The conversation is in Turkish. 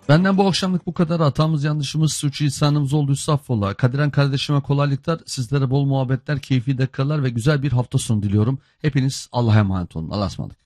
Benden bu akşamlık bu kadar. Hatamız, yanlışımız, suçu, insanımız olduysa affola. Kadiren kardeşime kolaylıklar, sizlere bol muhabbetler, keyifli dakikalar ve güzel bir hafta sonu diliyorum. Hepiniz Allah'a emanet olun. Allah'a ısmarladık.